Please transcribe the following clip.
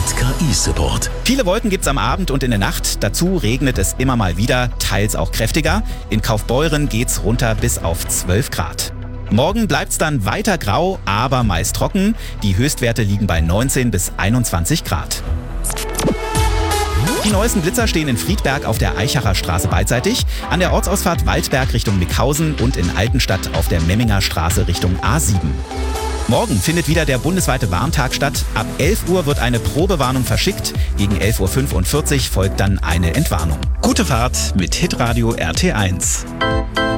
KI-Support. Viele Wolken gibt's am Abend und in der Nacht. Dazu regnet es immer mal wieder, teils auch kräftiger. In Kaufbeuren geht's runter bis auf 12 Grad. Morgen bleibt's dann weiter grau, aber meist trocken. Die Höchstwerte liegen bei 19 bis 21 Grad. Die neuesten Blitzer stehen in Friedberg auf der Eichacher Straße beidseitig, an der Ortsausfahrt Waldberg Richtung Mickhausen und in Altenstadt auf der Memminger Straße Richtung A7. Morgen findet wieder der bundesweite Warntag statt. Ab 11 Uhr wird eine Probewarnung verschickt. Gegen 11.45 Uhr folgt dann eine Entwarnung. Gute Fahrt mit Hitradio RT1.